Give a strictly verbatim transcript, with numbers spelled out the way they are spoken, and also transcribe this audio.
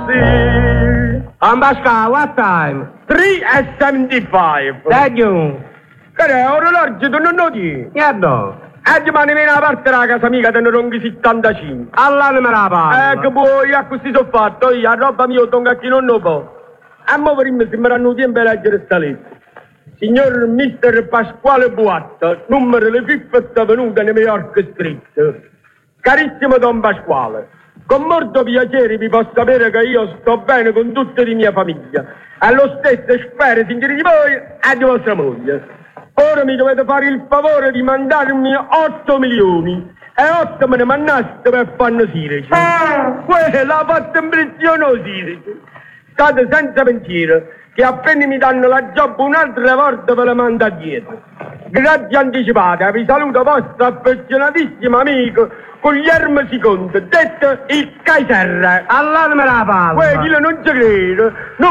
sì. Ambasciata, what time? three e seventy-five. Thank you. Che è orologio, tu non lo dici? Niente. E domani viene a parte della casa mica, te ne ronchi settantacinque. All'anima la parla. Eh, che poi a così sono fatto, io, la roba mia tonga a chi non lo può. A mo' prima sembranno tempo a leggere sta lettera. Signor mister Pasquale Buatta, numero le Fifth venuta New York Street. Carissimo Don Pasquale, con molto piacere vi posso sapere che io sto bene con tutta la mia famiglia. E lo stesso spero, signori di voi e di vostra moglie. Ora mi dovete fare il favore di mandarmi otto milioni e otto me ne mandaste per fanno Sirici. Ah, quella ha fatto impressione Sirici. State senza pensiero che appena mi danno la job un'altra volta ve la mando dietro. Grazie anticipate, vi saluto vostro affezionatissimo amico Guglielmo secondo, detto il Kaiser. All'anima la parla. Quello non ci credo. Non